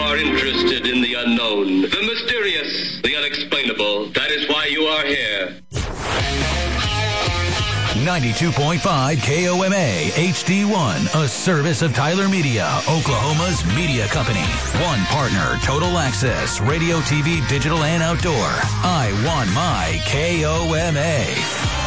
are interested in the unknown, the mysterious, the unexplainable. That is why you are here. 92.5 KOMA HD1, a service of Tyler Media, Oklahoma's media company. One partner, Total Access, radio, TV, digital, and outdoor. I want my KOMA.